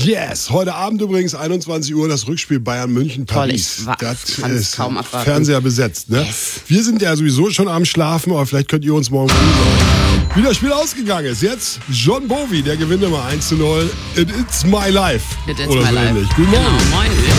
Yes, heute Abend übrigens 21 Uhr das Rückspiel Bayern München Paris. Toll, ich kann es kaum abwarten. Fernseher besetzt, ne? Yes. Wir sind ja sowieso schon am Schlafen, aber vielleicht könnt ihr uns morgen sagen, wie das Spiel ausgegangen ist. Jetzt John Bowie, der gewinnt immer 1:0. It's my life. It is Oder my so life. ähnlich. Guten Morgen. Genau, moin.